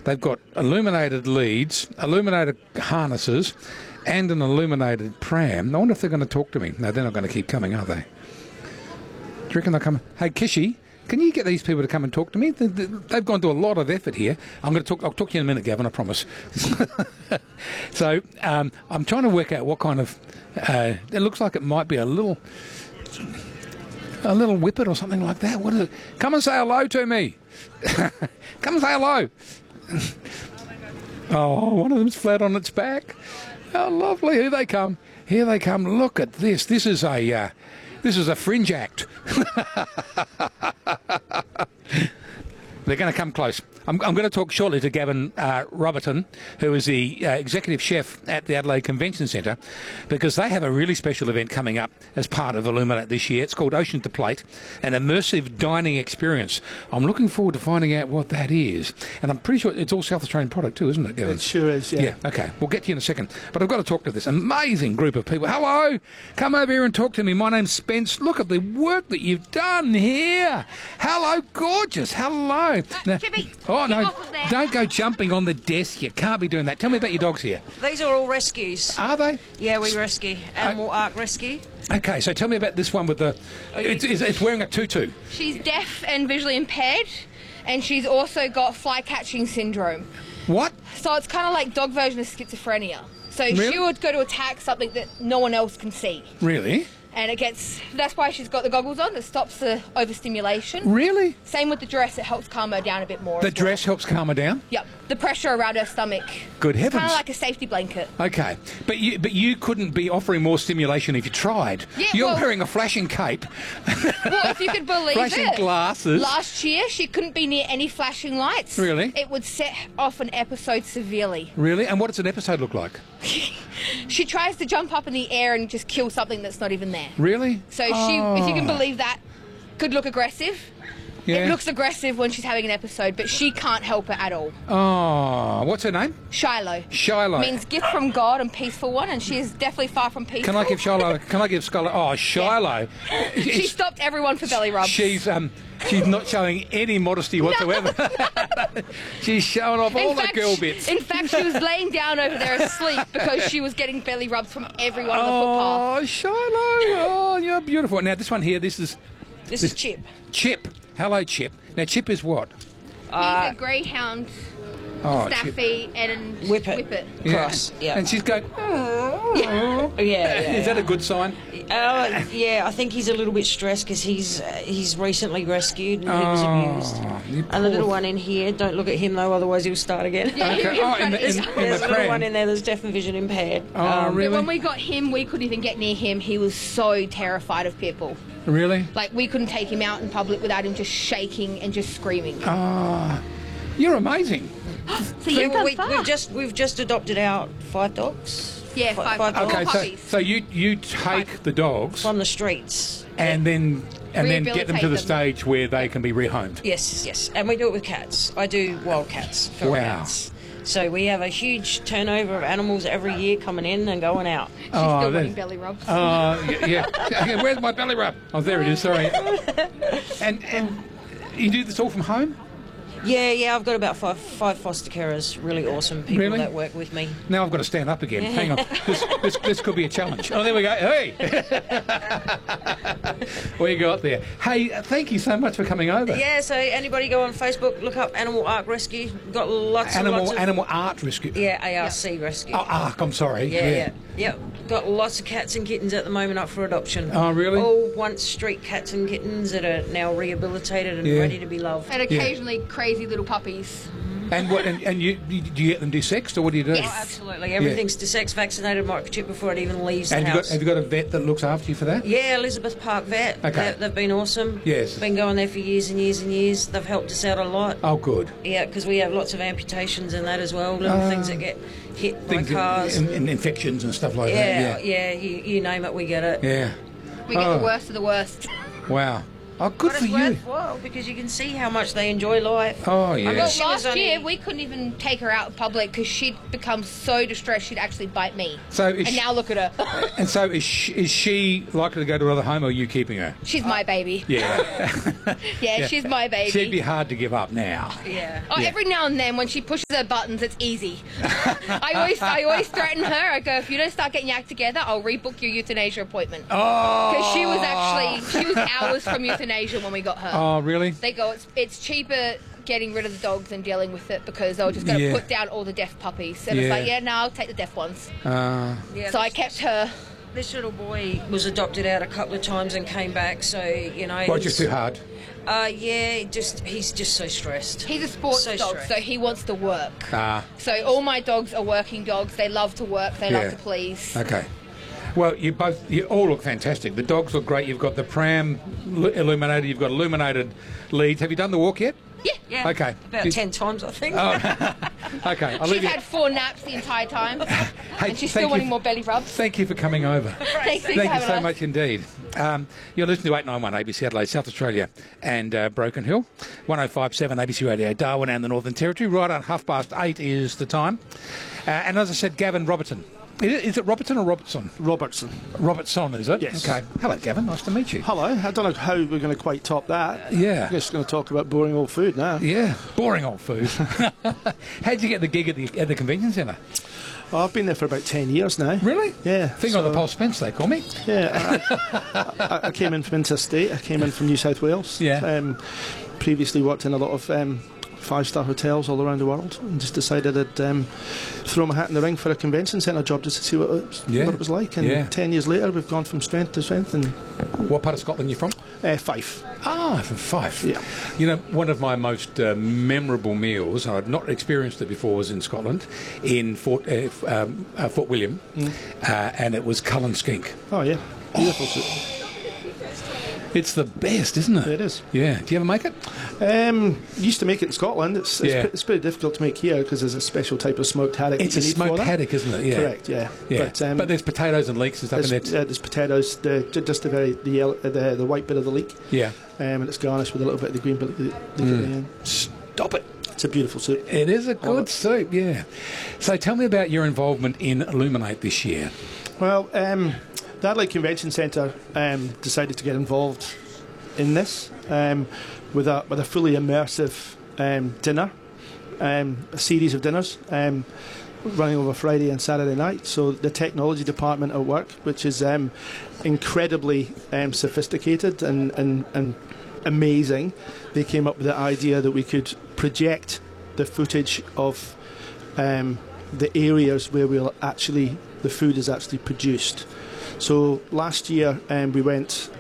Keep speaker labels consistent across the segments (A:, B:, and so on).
A: They've got illuminated leads, illuminated harnesses, and an illuminated pram. I wonder if they're going to talk to me. No, they're not going to keep coming, are they? Do you reckon they'll come? Hey, Kishy, can you get these people to come and talk to me? They've gone to a lot of effort here. I'll talk to you in a minute, Gavin, I promise. So I'm trying to work out what kind of... it looks like it might be a little whippet or something like that. What is it? Come and say hello to me. Come and say hello. Oh, one of them's flat on its back. How lovely. Here they come. Here they come. Look at this. This is a fringe act. They're going to come close. I'm going to talk shortly to Gavin Robertson, who is the executive chef at the Adelaide Convention Centre, because they have a really special event coming up as part of Illuminate this year. It's called Ocean to Plate, an immersive dining experience. I'm looking forward to finding out what that is. And I'm pretty sure it's all South Australian product too, isn't it, Gavin?
B: It sure is, yeah.
A: Yeah, okay. We'll get to you in a second. But I've got to talk to this amazing group of people. Hello! Come over here and talk to me. My name's Spence. Look at the work that you've done here. Hello, gorgeous. Hello. Now,
C: Chippy,
A: oh, no,
C: get off of there.
A: don't go jumping on the desk. You can't be doing that. Tell me about your dogs here.
D: These are all rescues.
A: Are they?
D: Yeah, we rescue. Animal Ark Rescue.
A: Okay, so tell me about this one with the... It's wearing a tutu.
C: She's deaf and visually impaired, and she's also got fly-catching syndrome.
A: What?
C: So it's kind of like dog version of schizophrenia. So
A: Really?
C: she would go to attack something that no one else can see.
A: Really?
C: And that's why she's got the goggles on, that stops the overstimulation.
A: Really?
C: Same with the dress, it helps calm her down a bit more.
A: The
C: as well.
A: dress helps calm her down?
C: Yep, the pressure around her stomach.
A: Good heavens.
C: Kind of like a safety blanket.
A: Okay, but you couldn't be offering more stimulation if you tried.
C: Yeah,
A: You're
C: well-
A: wearing a flashing cape.
C: Well, if you could believe
A: Flashing
C: it.
A: glasses.
C: Last year, she couldn't be near any flashing lights.
A: Really?
C: It would set off an episode severely.
A: Really? And what does an episode look like?
C: She tries to jump up in the air and just kill something that's not even there.
A: Really?
C: So she, if you can believe that, could look aggressive.
A: Yeah.
C: It looks aggressive when she's having an episode, but she can't help it at all.
A: Oh, what's her name?
C: Shiloh.
A: Shiloh.
C: Means gift from God and peaceful one, and she is definitely far from peaceful.
A: Can I give Shiloh? Can I give Scarlett? Oh, Shiloh.
C: She stopped everyone for belly rubs.
A: She's not showing any modesty whatsoever. She's showing off all the girl bits.
C: In fact, she was laying down over there asleep because she was getting belly rubs from everyone on the footpath.
A: Oh, Shiloh. Oh, you're beautiful. Now, this one here, this is
D: Chip.
A: Chip. Hello, Chip. Now, Chip is what?
C: He's a greyhound,
A: Oh, Chip.
C: Staffy, and
D: Whippet.
A: Yeah.
D: Cross, yeah.
A: And she's going, oh.
D: Yeah.
A: Is that a good sign?
D: Yeah, I think he's a little bit stressed because he's recently rescued and he was abused.
A: You
D: And the
A: poor-
D: little one in here, don't look at him though, otherwise he'll start again.
A: Okay. Oh, in the
D: There's a little
A: pram.
D: one in there that's deaf and vision impaired.
A: Oh, really?
C: But when we got him, we couldn't even get near him. He was so terrified of people.
A: Really?
C: Like, we couldn't take him out in public without him just shaking and just screaming.
A: Oh, you're amazing.
C: So you've done far.
D: We've just adopted out 5 dogs.
C: Yeah, five
D: dogs.
A: Okay,
C: puppies.
A: so you take the dogs
D: From the streets.
A: and then get them to the
C: Rehabilitate them.
A: stage where they can be rehomed.
D: Yes. And we do it with cats. I do wild cats, feral
A: Wow.
D: cats. So we have a huge turnover of animals every year coming in and going out.
C: She's
A: Oh,
C: still
A: that-
C: wanting belly rubs.
A: Yeah. Where's my belly rub? Oh, there it is. Sorry. And you do this all from home?
D: Yeah, I've got about five foster carers, really awesome people
A: Really?
D: that work with me.
A: Now I've got to stand up again. Hang on. This could be a challenge. Oh, there we go. Hey! What you got there? Hey, thank you so much for coming over.
D: Yeah, so anybody go on Facebook, look up Animal Ark Rescue. We've got lots of
A: Animal Art Rescue.
D: Yeah, ARC Rescue.
A: Oh, Ark, I'm sorry.
D: Yeah. Got lots of cats and kittens at the moment up for adoption.
A: Oh, really?
D: All once street cats and kittens that are now rehabilitated and
A: Yeah.
D: ready to be loved.
C: And occasionally crazy little puppies.
A: And what? And you do you get them desexed or what do you do?
C: Yes.
D: Oh, absolutely. Everything's desex, vaccinated, microchip before it even leaves the
A: And
D: house.
A: have you got a vet that looks after you for that?
D: Yeah, Elizabeth Park Vet.
A: Okay.
D: They've been awesome.
A: Yes.
D: Been going there for years and years and years. They've helped us out a lot.
A: Oh, good.
D: Yeah, because we have lots of amputations and that as well. Little things that get hit by cars.
A: and infections and stuff like that.
D: Yeah, you name it, we get it.
A: Yeah.
C: We get the worst of the worst.
A: Wow. Oh, good
D: But
A: for
D: it's
A: you.
D: worthwhile because you can see how much they enjoy life.
A: Oh, yeah.
C: Well,
D: She was
C: last year
D: only-
C: we couldn't even take her out in public because she'd become so distressed she'd actually bite me.
A: So is
C: And
A: she,
C: now look at her.
A: and so is she likely to go to another home, or are you keeping her?
C: She's my baby.
A: Yeah.
C: Yeah, she's my baby.
A: She'd be hard to give up now.
D: Yeah.
C: Oh, every now and then when she pushes her buttons, it's easy. I always threaten her. I go, if you don't start getting your act together, I'll rebook your euthanasia appointment.
A: Oh.
C: Because she was hours from euthanasia when we got her.
A: Oh, really?
C: They go, it's cheaper getting rid of the dogs than dealing with it because they're just going to
A: Yeah.
C: put down all the deaf puppies. And
A: Yeah.
C: it's like, yeah, no, I'll take the deaf ones.
D: Yeah,
C: So I kept her.
D: This little boy was adopted out a couple of times and came back, so, you know...
A: Well, just too hard.
D: Yeah, he's just so stressed.
C: He's a sports
D: So
C: dog,
D: stressed.
C: so he wants to work.
A: Ah,
C: So all my dogs are working dogs. They love to work. They
A: Yeah.
C: love to please.
A: okay. Well, you all look fantastic. The dogs look great. You've got the pram illuminated. You've got illuminated leads. Have you done the walk yet?
D: Yeah,
A: Okay.
D: about 10 times, I think.
A: Okay. I'll
C: She's
A: leave you.
C: had 4 naps the entire time,
A: Hey,
C: and she's
A: thank
C: still wanting
A: you-
C: more belly rubs.
A: Thank you for coming over.
C: Thanks for
A: Thank you
C: having
A: so
C: us.
A: much indeed. You're listening to 891 ABC Adelaide, South Australia and Broken Hill. 105.7 ABC Radio Darwin and the Northern Territory. Right on 8:30 is the time. And as I said, Gavin Robertson. Is it Robertson or Robertson?
B: Robertson.
A: Robertson, is it?
B: Yes.
A: Okay. Hello, Gavin. Nice to meet you.
B: Hello. I don't know how we're going to quite top that.
A: Yeah.
B: I'm just going to talk about boring old food now.
A: Yeah. Boring old food. How'd you get the gig at the convention centre?
B: Well, I've been there for about 10 years now.
A: Really?
B: Yeah.
A: Finger on the pulse Spence, they call me.
B: Yeah. I came in from interstate. I came in from New South Wales.
A: Yeah.
B: Previously worked in a lot of 5-star hotels all around the world, and just decided I'd throw my hat in the ring for a convention centre job just to see what it was like. And
A: Yeah.
B: 10 years later, we've gone from strength to strength. And
A: What part of Scotland are you from?
B: Fife.
A: Ah, from Fife.
B: Yeah.
A: You know, one of my most memorable meals, and I'd not experienced it before, was in Scotland, in Fort William, and it was Cullen skink.
B: Oh yeah. Beautiful soup.
A: It's the best, isn't it?
B: It is.
A: Yeah. Do you ever make it?
B: Used to make it in Scotland. It's pretty difficult to make here because there's a special type of smoked haddock.
A: It's
B: that
A: a
B: you need
A: smoked
B: for that.
A: haddock, isn't it? Yeah.
B: Correct. Yeah.
A: Yeah. But there's potatoes and leeks and stuff in
B: there's,
A: there.
B: there's potatoes, just the white bit of the leek,
A: Yeah.
B: and it's garnished with a little bit of the green bit. At the end.
A: Stop it.
B: It's a beautiful soup.
A: It is a good soup, yeah. So tell me about your involvement in Illuminate this year.
B: Well, the Adelaide Convention Centre decided to get involved in this with a fully immersive dinner, a series of dinners running over Friday and Saturday night. So the technology department at work, which is incredibly sophisticated and amazing, they came up with the idea that we could project the footage of the areas where the food is actually produced. So last year we went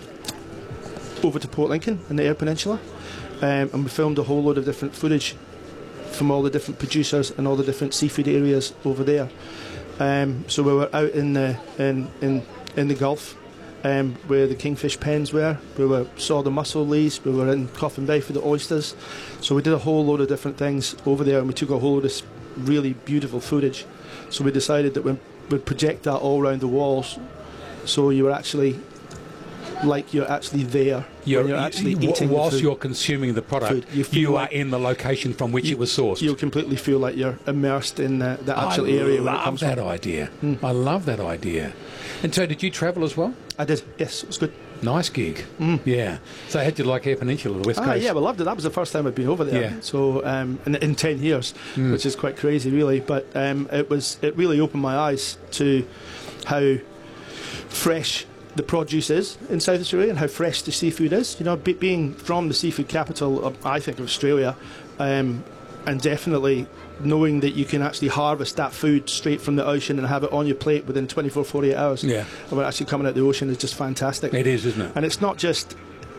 B: over to Port Lincoln in the Eyre Peninsula, and we filmed a whole load of different footage from all the different producers and all the different seafood areas over there. So we were out in the Gulf, where the kingfish pens were. Saw the mussel lees. We were in Coffin Bay for the oysters. So we did a whole load of different things over there, and we took a whole load of really beautiful footage. So we decided that we'd project that all around the walls, so you were actually like you're actually there. You're actually eating
A: whilst
B: the food.
A: you're consuming the product. You are in the location from which it was sourced.
B: You'll completely feel like you're immersed in the actual area where it comes
A: I
B: from.
A: love that idea. I love that idea. And so, did you travel as well?
B: I did. Yes, it was good.
A: Nice gig. Yeah. So, how'd you like Eyre Peninsula, the West Coast?
B: Yeah, we loved it. That was the first time I'd been over there.
A: Yeah.
B: So in 10 years, which is quite crazy, really. But it really opened my eyes to how fresh the produce is in South Australia and how fresh the seafood is. You know, being from the seafood capital, I think, of Australia, and definitely knowing that you can actually harvest that food straight from the ocean and have it on your plate within 24, 48 hours.
A: Yeah.
B: And when actually coming out the ocean is just fantastic.
A: It is, isn't it?
B: And it's not just...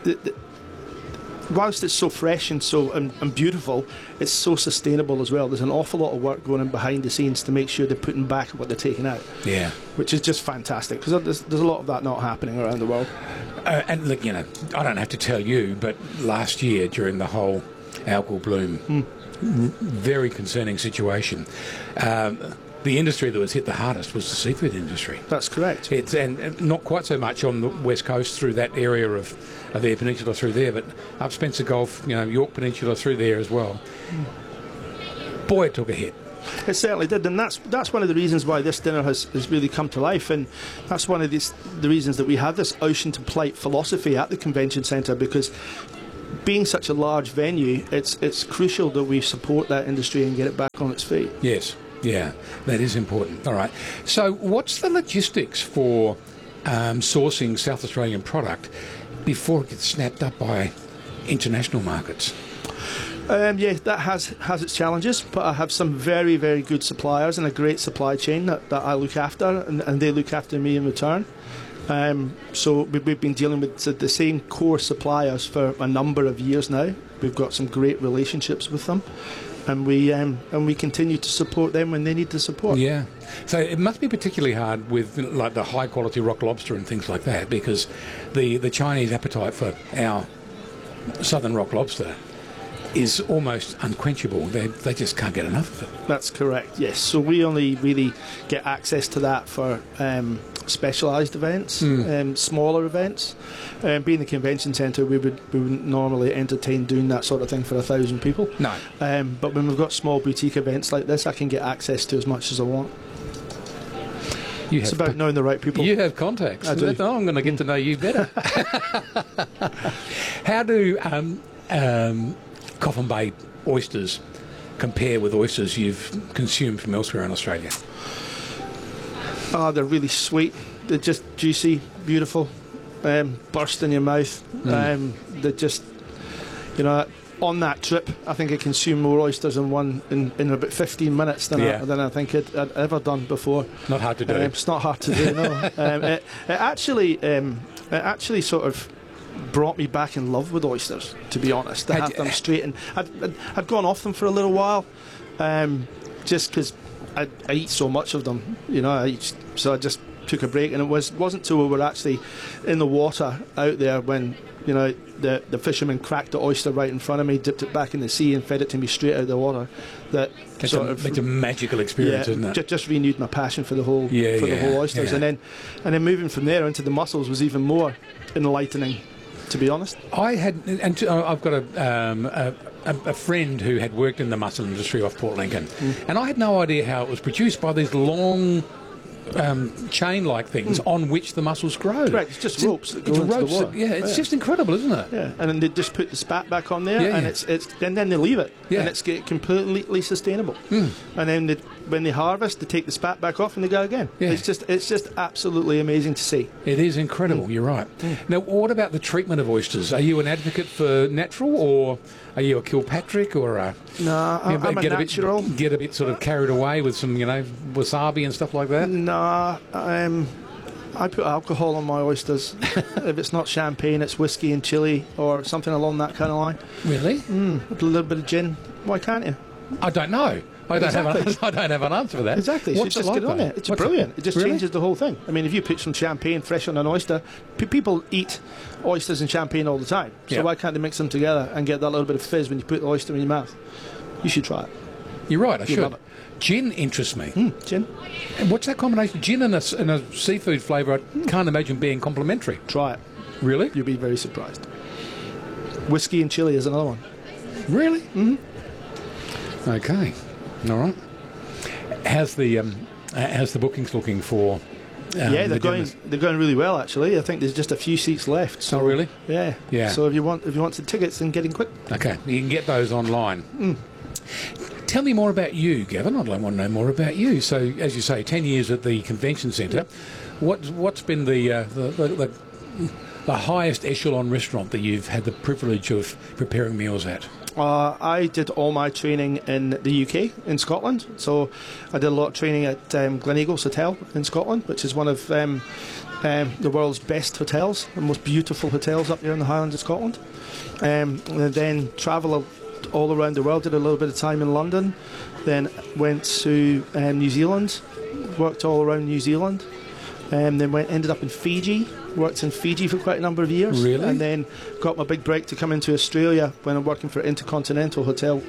B: whilst it's so fresh and so and beautiful, it's so sustainable as well. There's an awful lot of work going on behind the scenes to make sure they're putting back what they're taking out.
A: Yeah.
B: Which is just fantastic, because there's a lot of that not happening around the world.
A: And look, you know, I don't have to tell you, but last year during the whole algal bloom, very concerning situation. the industry that was hit the hardest was the seafood industry.
B: That's correct.
A: It's and not quite so much on the west coast through that area of the peninsula through there, but up Spencer Gulf, York Peninsula through there as well. Boy, it took a hit.
B: It certainly did, and that's one of the reasons why this dinner has really come to life, and that's one of the reasons that we have this ocean to plate philosophy at the convention centre, because being such a large venue, it's crucial that we support that industry and get it back on its feet.
A: Yes, yeah, that is important. All right. So what's the logistics for sourcing South Australian product before it gets snapped up by international markets?
B: Yeah, that has its challenges, but I have some very, very good suppliers and a great supply chain that I look after, and they look after me in return. So we've been dealing with the same core suppliers for a number of years now. We've got some great relationships with them, and we continue to support them when they need the support.
A: Yeah. So it must be particularly hard with like the high quality rock lobster and things like that, because the Chinese appetite for our southern rock lobster is almost unquenchable. They just can't get enough of it.
B: That's correct, yes. So we only really get access to that for specialised events, smaller events. Being the convention centre, we wouldn't normally entertain doing that sort of thing for 1,000 people.
A: No.
B: But when we've got small boutique events like this, I can get access to as much as I want. It's about knowing the right people.
A: You have contacts.
B: I do.
A: I'm going to get to know you better. How do Coffin Bay oysters compare with oysters you've consumed from elsewhere in Australia?
B: They're really sweet. They're just juicy, beautiful, burst in your mouth. They're just, on that trip, I think I consumed more oysters in about 15 minutes than I think I'd ever done before.
A: Not hard to do.
B: It's not hard to do, no. It actually sort of brought me back in love with oysters, to be honest, to have them straight. And I'd gone off them for a little while, just because I eat so much of them, so I just took a break, and it wasn't till we were actually in the water out there when the fisherman cracked the oyster right in front of me, dipped it back in the sea and fed it to me straight out of the water. It's
A: a magical experience, isn't it?
B: Just renewed my passion for the whole oysters, and then moving from there into the mussels was even more enlightening, to be honest.
A: I've got a friend who had worked in the mussel industry off Port Lincoln, and I had no idea how it was produced by these long chain-like things on which the mussels grow.
B: Correct, it's just ropes that go into the water.
A: It's just incredible, isn't it?
B: Yeah, and then they just put the spat back on there, and then they leave it, and it's completely sustainable. And then when they harvest, they take the spat back off and they go again. Yeah. It's just absolutely amazing to see.
A: It is incredible. You're right. Now, what about the treatment of oysters? Are you an advocate for natural, or are you a Kilpatrick, or a?
B: No, I'm a natural.
A: Get a bit sort of carried away with some, wasabi and stuff like that.
B: No, I put alcohol on my oysters. If it's not champagne, it's whiskey and chili or something along that kind of line.
A: Really?
B: With a little bit of gin. Why can't you?
A: I don't know. I don't have an answer for that.
B: Exactly.
A: What's
B: so just get on it. It's brilliant. It just changes the whole thing. I mean, if you put some champagne fresh on an oyster, people eat oysters and champagne all the time. So why can't they mix them together and get that little bit of fizz when you put the oyster in your mouth? You should try it.
A: You're right. I should. Love it. Gin interests me.
B: Gin.
A: And what's that combination? Gin and a seafood flavour, I can't imagine being complementary.
B: Try it.
A: Really?
B: You'll be very surprised. Whiskey and chili is another one.
A: Really? Okay. All right. How's the bookings looking for?
B: They're going really well, actually. I think there's just a few seats left. So,
A: oh, really?
B: Yeah. So if you want the tickets, then get in quick.
A: Okay, you can get those online. Tell me more about you, Gavin. I'd want to know more about you. So, as you say, 10 years at the convention centre.
B: Yep.
A: What's been the highest echelon restaurant that you've had the privilege of preparing meals at?
B: I did all my training in the UK, in Scotland. So I did a lot of training at Gleneagles Hotel in Scotland, which is one of the world's best hotels, the most beautiful hotels up there in the Highlands of Scotland. And then travelled all around the world, did a little bit of time in London, then went to New Zealand, worked all around New Zealand, and then ended up in Fiji. Worked in Fiji for quite a number of years.
A: Really?
B: And then got my big break to come into Australia when I'm working for Intercontinental Hotels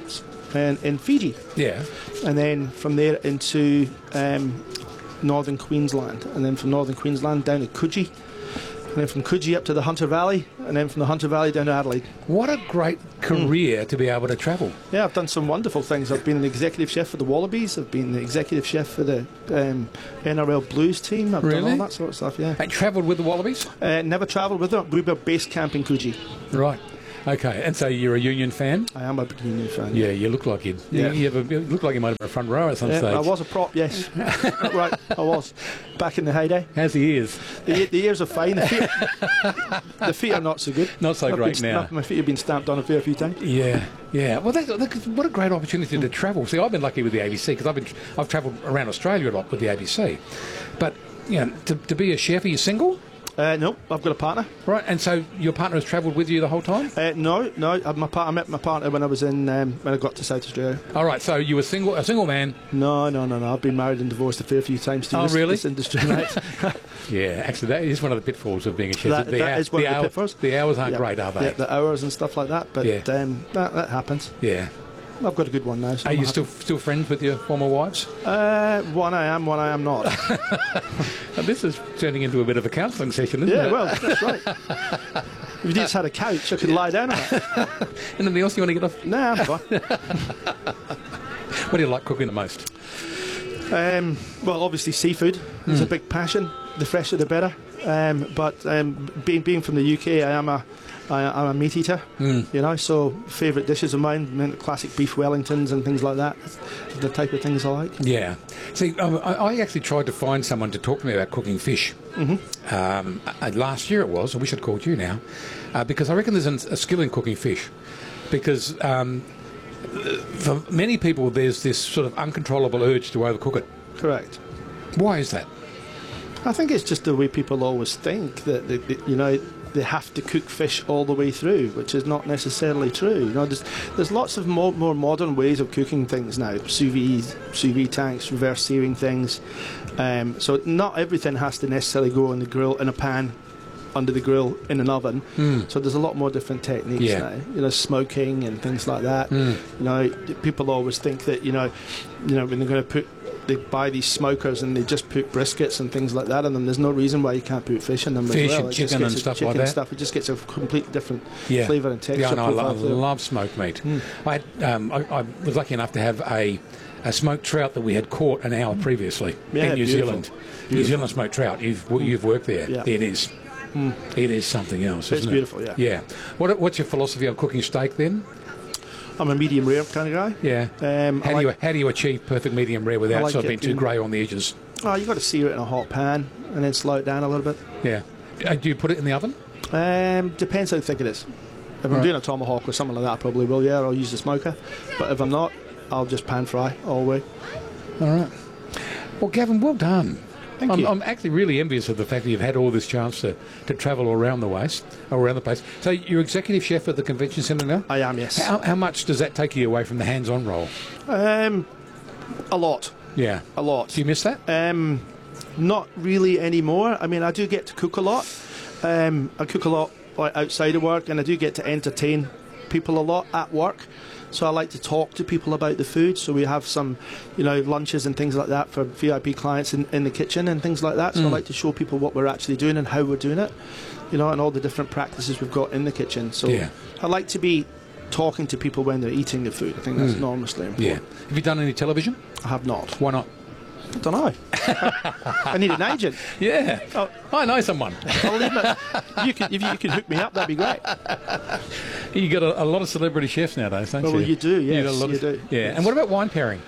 B: in Fiji,
A: Yeah.
B: and then from there into northern Queensland, and then from northern Queensland down to Coogee, and then from Coogee up to the Hunter Valley, and then from the Hunter Valley down to Adelaide.
A: What a great career to be able to travel.
B: Yeah, I've done some wonderful things. I've been an executive chef for the Wallabies. I've been the executive chef for the NRL Blues team. I've
A: Really?
B: done all that sort of stuff, yeah.
A: And travelled with the Wallabies?
B: Never travelled with them. We were base camp in Coogee.
A: Right. Okay. And so you're a Union fan?
B: I am a big Union fan.
A: Yeah, you look like you'd.
B: Yeah.
A: You look like you might have been a front row at some
B: Yeah,
A: stage.
B: I was a prop, yes. Right, I was. Back in the heyday.
A: How's the ears?
B: The ears are fine. The feet are not so good.
A: Not so
B: I've
A: great
B: been
A: now.
B: My feet have been stamped on a fair few times.
A: Yeah, yeah. Well, what a great opportunity to travel. See, I've been lucky with the ABC because I've travelled around Australia a lot with the ABC. But you know, to be a chef, are you single?
B: No, I've got a partner.
A: Right, and so your partner has travelled with you the whole time?
B: No. I met my partner when I was in when I got to South Australia.
A: All right, so you were a single man.
B: No. I've been married and divorced a fair few times too.
A: Really?
B: This industry, right?
A: Yeah, actually, that is one of the pitfalls of being a chef.
B: That is one of the pitfalls.
A: The hours aren't
B: Yeah.
A: great, are they?
B: Yeah, the hours and stuff like that. But
A: Yeah.
B: that happens.
A: Yeah.
B: I've got a good one now. So
A: Are
B: I'm
A: you
B: happy.
A: still friends with your former wives?
B: One I am, one I am not.
A: Now, this is turning into a bit of a counselling session, isn't
B: Yeah,
A: it?
B: well, that's right. If you just had a couch, I could lie down on it.
A: Anything else you want to get off?
B: Nah, I'm fine.
A: What do you like cooking the most?
B: Well, obviously seafood is a big passion. The fresher, the better. But being from the UK, I'm a meat eater. You know, so favourite dishes of mine, classic beef Wellingtons and things like that. The type of things I like.
A: Yeah. See, I actually tried to find someone to talk to me about cooking fish. Last year it was. I wish I'd called you now. Because I reckon there's a skill in cooking fish. Because for many people, there's this sort of uncontrollable urge to overcook it.
B: Correct.
A: Why is that?
B: I think it's just the way people always think that you know, they have to cook fish all the way through, which is not necessarily true. You know, there's lots of more modern ways of cooking things now. Sous vide tanks, reverse searing things. So not everything has to necessarily go on the grill in a pan, under the grill in an oven. So there's a lot more different techniques now. You know, smoking and things like that. You know, people always think that you know when they're going to they buy these smokers and they just put briskets and things like that in them. There's no reason why you can't put fish in them
A: Fish
B: as well.
A: and chicken and stuff like that.
B: It just gets a completely different flavour and texture.
A: Yeah, no, I
B: profile.
A: love smoked meat. I was lucky enough to have a smoked trout that we had caught an hour previously
B: Yeah,
A: in New
B: beautiful.
A: Zealand. New Zealand smoked trout. You've worked there.
B: Yeah.
A: It is. It is something else.
B: It's
A: Isn't
B: beautiful,
A: it?
B: yeah.
A: Yeah. What's your philosophy on cooking steak then?
B: I'm a medium rare kind of guy.
A: Yeah. How do you achieve perfect medium rare without
B: like
A: sort of
B: it
A: being too
B: in-
A: grey on the edges?
B: Oh, you got to sear it in a hot pan and then slow it down a little bit.
A: Yeah. Do you put it in the oven?
B: Depends how thick it is. If I'm doing a tomahawk or something like that, I probably will. Yeah, I'll use the smoker. But if I'm not, I'll just pan fry all the way.
A: All right. Well, Gavin, well done.
B: Thank you.
A: I'm actually really envious of the fact that you've had all this chance to travel around the place. So you're executive chef at the convention centre now?
B: I am, yes.
A: How much does that take you away from the hands-on role?
B: A lot.
A: Yeah.
B: A lot.
A: Do you miss that?
B: Not really anymore. I mean, I do get to cook a lot. I cook a lot like, outside of work, and I do get to entertain people a lot at work. So I like to talk to people about the food. So we have some, you know, lunches and things like that for VIP clients in the kitchen and things like that. So I like to show people what we're actually doing and how we're doing it, you know, and all the different practices we've got in the kitchen. So I like to be talking to people when they're eating the food. I think that's enormously important.
A: Yeah. Have you done any television?
B: I have not.
A: Why not?
B: I don't know. I need an agent.
A: Yeah.
B: Oh.
A: I know someone.
B: I'll leave it. If you could hook me up, that'd be great.
A: You got a lot of celebrity chefs nowadays, don't you?
B: Well, you do, yes,
A: got a lot
B: you
A: of-
B: do.
A: Yeah.
B: Yes.
A: And what about wine pairing?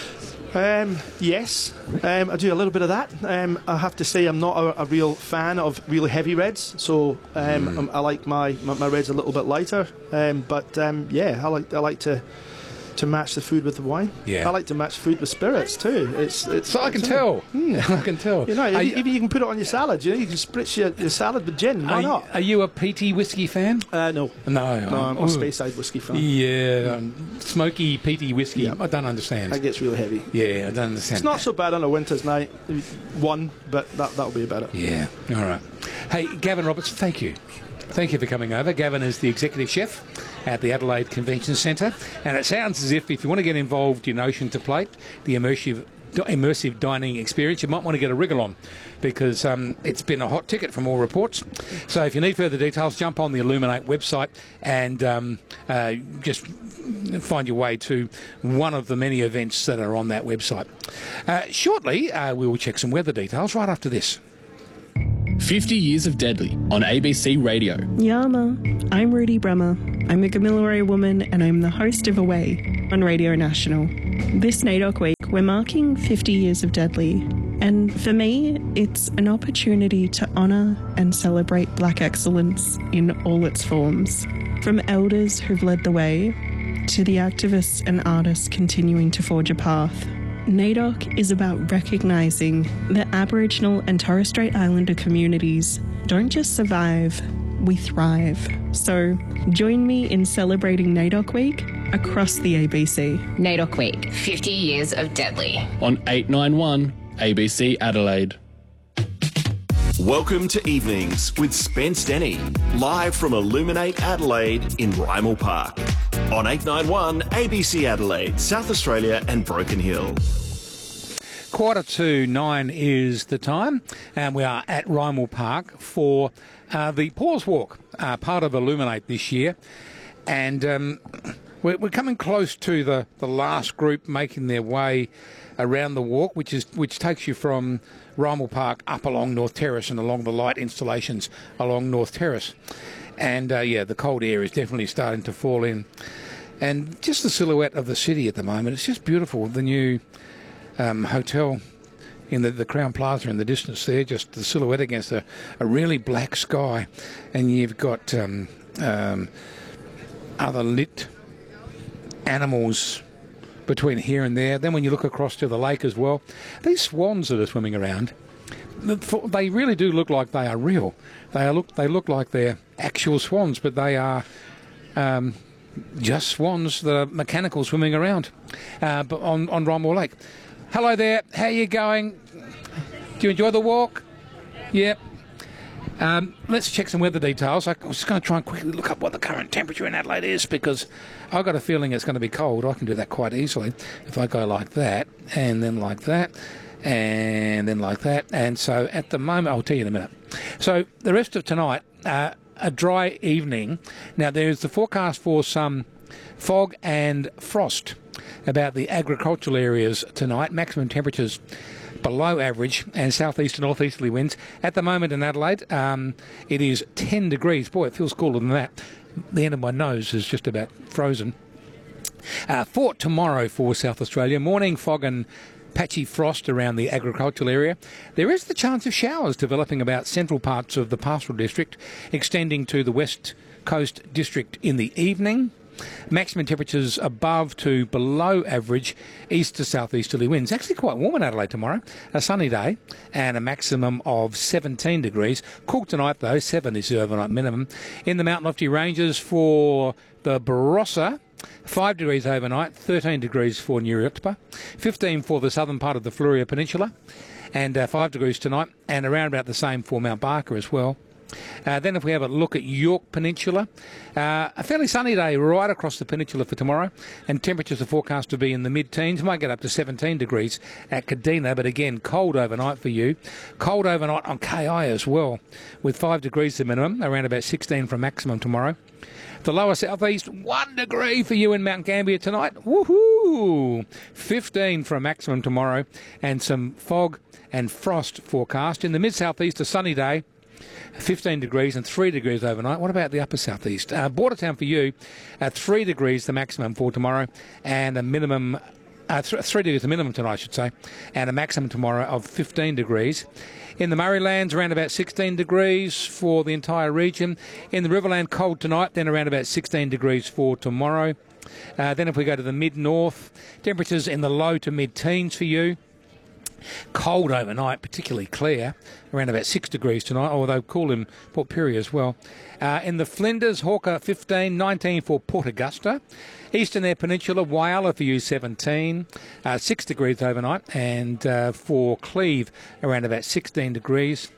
B: Yes, I do a little bit of that. I have to say I'm not a real fan of really heavy reds, so I like my reds a little bit lighter. But I like to match the food with the wine.
A: Yeah.
B: I like to match food with spirits too.
A: So I can tell. I can tell.
B: You know,
A: Are
B: even you can put it on your salad. You know, you can spritz your salad with gin. Why not?
A: Are you a PT whiskey fan?
B: No.
A: No.
B: I'm a
A: Ooh.
B: Speyside whiskey fan.
A: Yeah, smoky peaty whiskey.
B: Yeah.
A: I don't understand.
B: That gets really heavy.
A: Yeah, I don't understand.
B: It's not so bad on a winter's night. One, but that'll be about it.
A: Yeah, all right. Hey, Gavin Roberts, thank you. Thank you for coming over. Gavin is the executive chef at the Adelaide Convention Centre. And it sounds as if you want to get involved in Ocean to Plate, the immersive dining experience, you might want to get a wriggle on, because it's been a hot ticket from all reports. So if you need further details, jump on the Illuminate website and just find your way to one of the many events that are on that website. Shortly, we will check some weather details right after this.
E: 50 Years of Deadly on ABC Radio.
F: Yama, I'm Rudy Bremer. I'm a Gamilaroi woman and I'm the host of Away on Radio National. This NAIDOC week, we're marking 50 Years of Deadly. And for me, it's an opportunity to honour and celebrate Black excellence in all its forms. From elders who've led the way to the activists and artists continuing to forge a path. NAIDOC is about recognising that Aboriginal and Torres Strait Islander communities don't just survive, we thrive. So join me in celebrating NAIDOC Week across the ABC.
G: NAIDOC Week, 50 Years of Deadly.
E: On 891 ABC Adelaide.
H: Welcome to Evenings with Spence Denny, live from Illuminate Adelaide in Rymel Park. On 891 ABC Adelaide, South Australia and Broken Hill.
A: 9:15 is the time, and we are at Rymel Park for the Pause Walk, part of Illuminate this year. And we're coming close to the last group making their way around the walk, which takes you from Rymel Park up along North Terrace and along the light installations along North Terrace. And the cold air is definitely starting to fall in. And just the silhouette of the city at the moment, it's just beautiful. The new hotel in the Crown Plaza in the distance there, just the silhouette against a really black sky. And you've got other lit animals between here and there. Then when you look across to the lake as well, these swans that are swimming around, they really do look like they are real. They look like they're actual swans, but they are just swans that are mechanical swimming around but on Rymel Lake. Hello there, how are you going? Do you enjoy the walk? Yep. Let's check some weather details. I'm just going to try and quickly look up what the current temperature in Adelaide is, because I've got a feeling it's going to be cold. I can do that quite easily if I go like that, and then like that, and then like that. And so at the moment, I'll tell you in a minute. So the rest of tonight, a dry evening. Now there's the forecast for some fog and frost about the agricultural areas tonight. Maximum temperatures below average and southeast and northeasterly winds. At the moment in Adelaide, it is 10 degrees. Boy, it feels cooler than that. The end of my nose is just about frozen. For tomorrow for South Australia, morning fog and patchy frost around the agricultural area. There is the chance of showers developing about central parts of the pastoral district, extending to the west coast district in the evening. Maximum temperatures above to below average east to southeasterly winds. Actually quite warm in Adelaide tomorrow. A sunny day and a maximum of 17 degrees. Cool tonight though, 7 is the overnight minimum. In the Mount Lofty Ranges for the Barossa, 5 degrees overnight, 13 degrees for Nuriootpa, 15 for the southern part of the Fleurieu Peninsula, and 5 degrees tonight, and around about the same for Mount Barker as well. Then if we have a look at York Peninsula, a fairly sunny day right across the peninsula for tomorrow, and temperatures are forecast to be in the mid-teens. Might get up to 17 degrees at Kadina, but again, cold overnight for you. Cold overnight on KI as well, with 5 degrees the minimum, around about 16 for maximum tomorrow. The lower southeast, 1 degree for you in Mount Gambier tonight. Woohoo! 15 for a maximum tomorrow, and some fog and frost forecast. In the mid-southeast, a sunny day, 15 degrees and 3 degrees overnight. What about the upper southeast? Bordertown for you, 3 degrees the maximum for tomorrow, and a minimum, 3 degrees the minimum tonight, I should say, and a maximum tomorrow of 15 degrees. In the Murraylands, around about 16 degrees for the entire region. In the Riverland, cold tonight, then around about 16 degrees for tomorrow. Then if we go to the mid-north, temperatures in the low to mid-teens for you. Cold overnight, particularly clear, around about 6 degrees tonight, although cool in Port Pirie as well. In the Flinders, Hawker 15, 19 for Port Augusta. Eastern Air Peninsula, Whyalla for you 17, 6 degrees overnight, and for Cleve around about 16 degrees.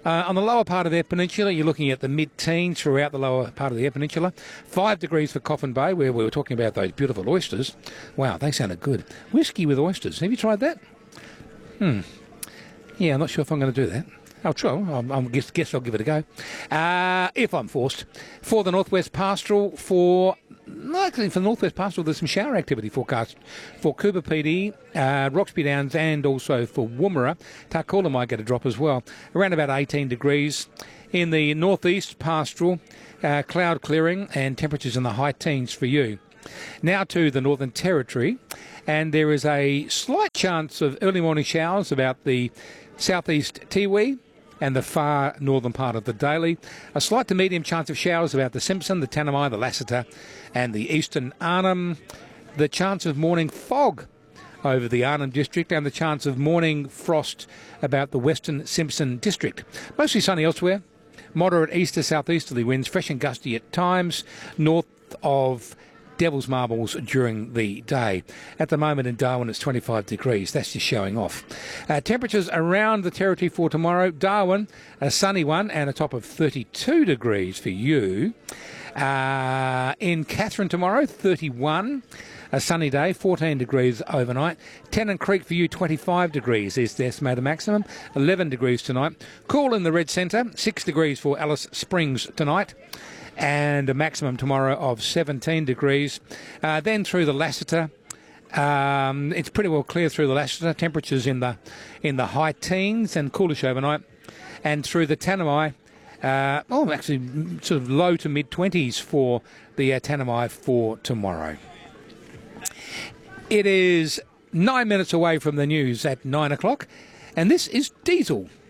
A: On the lower part of the peninsula, you're looking at the mid-teens throughout the lower part of the peninsula. 5 degrees for Coffin Bay, where we were talking about those beautiful oysters. Wow, they sounded good. Whiskey with oysters. Have you tried that? Yeah, I'm not sure if I'm going to do that. I'll try. I guess I'll give it a go. If I'm forced. For the Northwest Pastoral, likely for the Northwest Pastoral, there's some shower activity forecast for Cooper PD, Roxby Downs, and also for Woomera. Tarcoola might get a drop as well. Around about 18 degrees. In the Northeast Pastoral, cloud clearing and temperatures in the high teens for you. Now to the Northern Territory, and there is a slight chance of early morning showers about the southeast Tiwi and the far northern part of the Daly. A slight to medium chance of showers about the Simpson, the Tanami, the Lassiter and the eastern Arnhem. The chance of morning fog over the Arnhem district and the chance of morning frost about the western Simpson district. Mostly sunny elsewhere. Moderate east to southeasterly winds, fresh and gusty at times, north of Devil's Marbles during the day. At the moment in Darwin it's 25 degrees. That's just showing off. Temperatures around the territory for tomorrow. Darwin, a sunny one and a top of 32 degrees for you. In Katherine tomorrow, 31. A sunny day, 14 degrees overnight. Tennant Creek for you, 25 degrees is the estimated maximum. 11 degrees tonight. Cool in the Red Centre, 6 degrees for Alice Springs tonight. And a maximum tomorrow of 17 degrees. Then through the Lassiter, it's pretty well clear through the Lassiter. Temperatures in the high teens and coolish overnight. And through the Tanami, actually sort of low to mid-20s for the Tanami for tomorrow. It is 9 minutes away from the news at 9 o'clock, and this is Diesel.